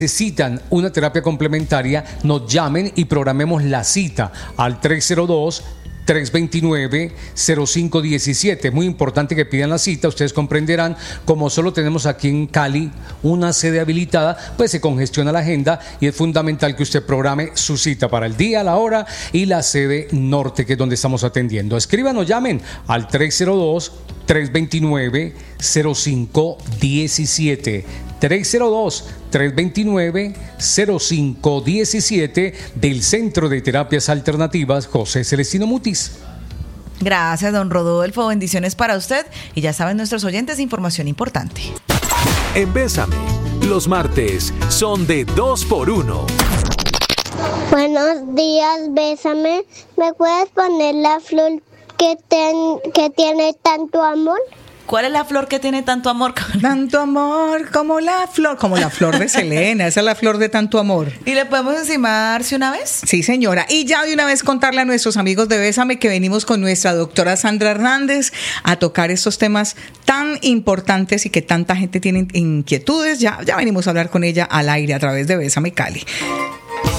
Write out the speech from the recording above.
necesitan una terapia complementaria, nos llamen y programemos la cita al 302-329-0517. Muy importante que pidan la cita. Ustedes comprenderán, como solo tenemos aquí en Cali una sede habilitada, pues se congestiona la agenda y es fundamental que usted programe su cita para el día, la hora y la sede norte, que es donde estamos atendiendo. Escriban o llamen al 302-329-0517. 302-329-0517 del Centro de Terapias Alternativas José Celestino Mutis. Gracias, don Rodolfo. Bendiciones para usted. Y ya saben nuestros oyentes, información importante. En Bésame, los martes son de 2x1. Buenos días, Bésame. ¿Me puedes poner la flor que tiene tanto amor? ¿Cuál es la flor que tiene tanto amor? Tanto amor como la flor de Selena. Esa es la flor de tanto amor. ¿Y le podemos encimarse una vez? Sí, señora. Y ya de una vez contarle a nuestros amigos de Bésame que venimos con nuestra doctora Sandra Hernández a tocar estos temas tan importantes y que tanta gente tiene inquietudes. Ya venimos a hablar con ella al aire a través de Bésame Cali.